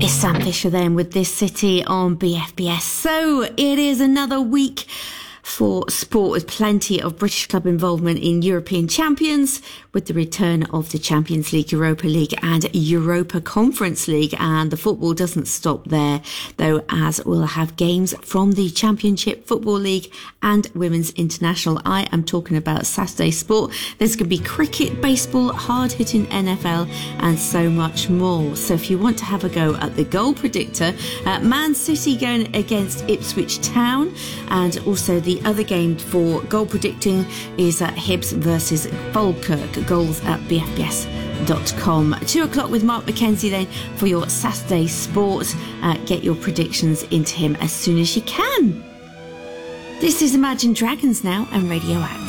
Here's Sam Fisher then with This City on BFBS. So it is another week for sport with plenty of British club involvement in European champions, with the return of the Champions League, Europa League and Europa Conference League. And the football doesn't stop there, though, as we'll have games from the Championship Football League and Women's International. I am talking about Saturday sport. There's going to be cricket, baseball, hard-hitting NFL and so much more. So if you want to have a go at the goal predictor, Man City going against Ipswich Town, and also the other game for goal predicting is Hibs versus Falkirk. Goals at bfbs.com. 2 o'clock with Mark McKenzie then for your Saturday sport. Get your predictions into him as soon as you can. This is Imagine Dragons now and Radioactive.